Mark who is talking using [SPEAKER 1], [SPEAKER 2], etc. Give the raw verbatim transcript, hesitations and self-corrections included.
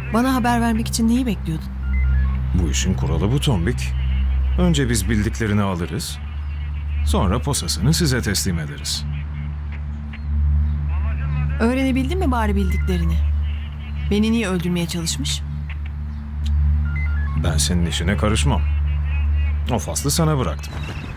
[SPEAKER 1] Bana haber vermek için neyi bekliyordun?
[SPEAKER 2] Bu işin kuralı bu Tombik. Önce biz bildiklerini alırız. Sonra posasını size teslim ederiz.
[SPEAKER 1] Öğrenebildin mi bari bildiklerini? Beni niye öldürmeye çalışmış?
[SPEAKER 2] Ben senin işine karışmam. O faslı sana bıraktım.